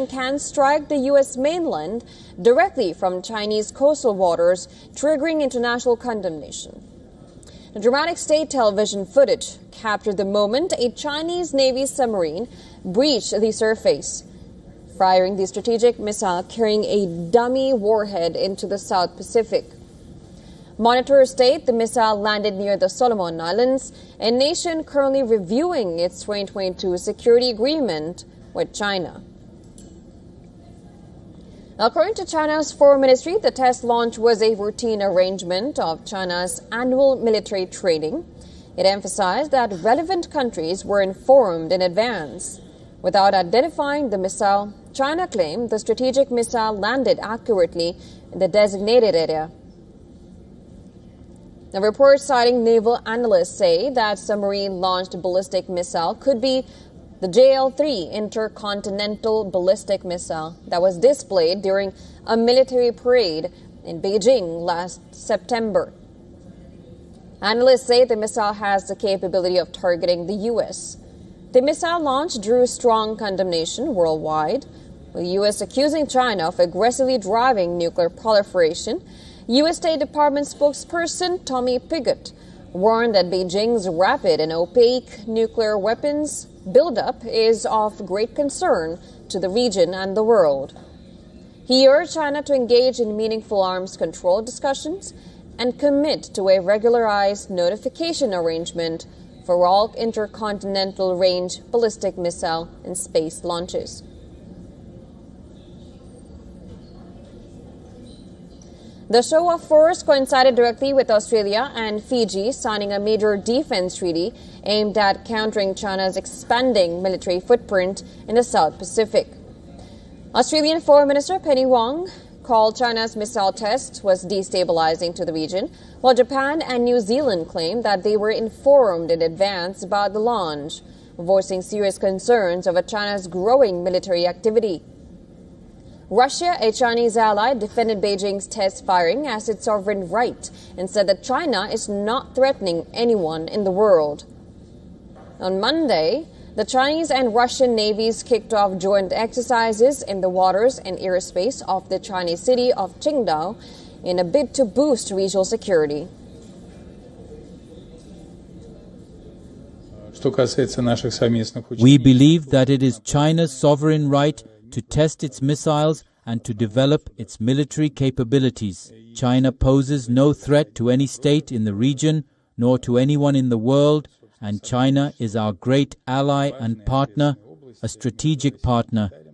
Japan can strike the U.S. mainland directly from Chinese coastal waters, triggering international condemnation. The dramatic state television footage captured the moment a Chinese Navy submarine breached the surface, firing the strategic missile carrying a dummy warhead into the South Pacific. Monitors state the missile landed near the Solomon Islands, a nation currently reviewing its 2022 security agreement with China. According to China's Foreign Ministry, the test launch was a routine arrangement of China's annual military training. It emphasized that relevant countries were informed in advance. Without identifying the missile, China claimed the strategic missile landed accurately in the designated area. The reports citing naval analysts say that submarine-launched ballistic missile could be the JL-3 intercontinental ballistic missile that was displayed during a military parade in Beijing last September. Analysts say the missile has the capability of targeting the U.S. The missile launch drew strong condemnation worldwide, with the U.S. accusing China of aggressively driving nuclear proliferation. U.S. State Department spokesperson Tommy Pigott warned that Beijing's rapid and opaque nuclear weapons buildup is of great concern to the region and the world. He urged China to engage in meaningful arms control discussions and commit to a regularized notification arrangement for all intercontinental range ballistic missile and space launches. The show of force coincided directly with Australia and Fiji signing a major defense treaty aimed at countering China's expanding military footprint in the South Pacific. Australian Foreign Minister Penny Wong called China's missile test was destabilizing to the region, while Japan and New Zealand claimed that they were informed in advance about the launch, voicing serious concerns over China's growing military activity. Russia, a Chinese ally, defended Beijing's test firing as its sovereign right and said that China is not threatening anyone in the world. On Monday, the Chinese and Russian navies kicked off joint exercises in the waters and airspace of the Chinese city of Qingdao in a bid to boost regional security. We believe that it is China's sovereign right to test its missiles and to develop its military capabilities. China poses no threat to any state in the region nor to anyone in the world, and China is our great ally and partner, a strategic partner.